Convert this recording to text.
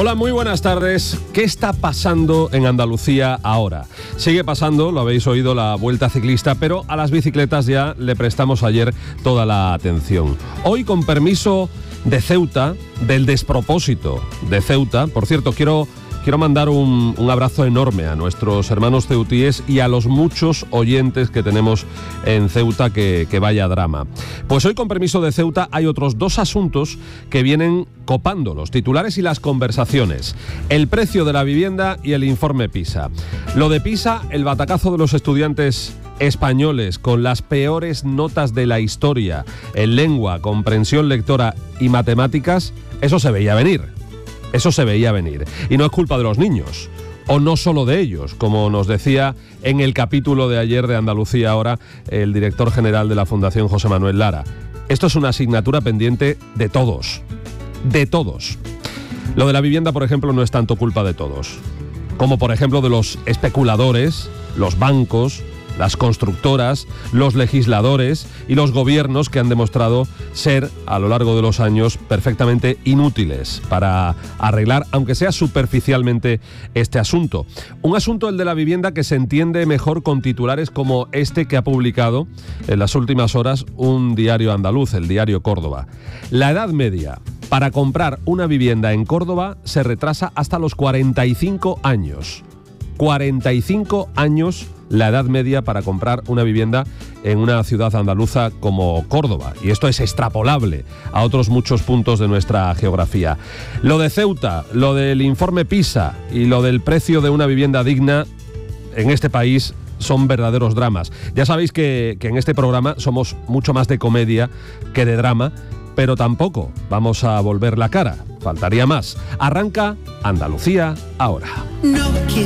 Hola, muy buenas tardes. ¿Qué está pasando en Andalucía ahora? Sigue pasando, lo habéis oído, la Vuelta Ciclista, pero a las bicicletas ya le prestamos ayer toda la atención. Hoy, con permiso de Ceuta, del despropósito de Ceuta, por cierto, quiero mandar un abrazo enorme a nuestros hermanos ceutíes y a los muchos oyentes que tenemos en Ceuta, que vaya drama. Pues hoy, con permiso de Ceuta, hay otros dos asuntos que vienen copando los titulares y las conversaciones: el precio de la vivienda y el informe PISA. Lo de PISA, el batacazo de los estudiantes españoles con las peores notas de la historia en lengua, comprensión lectora y matemáticas, eso se veía venir. Eso se veía venir. Y no es culpa de los niños, o no solo de ellos, como nos decía en el capítulo de ayer de Andalucía Ahora el director general de la Fundación, José Manuel Lara. Esto es una asignatura pendiente de todos. De todos. Lo de la vivienda, por ejemplo, no es tanto culpa de todos, como por ejemplo de los especuladores, los bancos, las constructoras, los legisladores y los gobiernos, que han demostrado ser, a lo largo de los años, perfectamente inútiles para arreglar, aunque sea superficialmente, este asunto. Un asunto, el de la vivienda, que se entiende mejor con titulares como este que ha publicado en las últimas horas un diario andaluz, el diario Córdoba. La edad media para comprar una vivienda en Córdoba se retrasa hasta los 45 años. 45 años la edad media para comprar una vivienda en una ciudad andaluza como Córdoba. Y esto es extrapolable a otros muchos puntos de nuestra geografía. Lo de Ceuta, lo del informe PISA y lo del precio de una vivienda digna en este país son verdaderos dramas. Ya sabéis que en este programa somos mucho más de comedia que de drama, pero tampoco vamos a volver la cara. Faltaría más. Arranca Andalucía Ahora.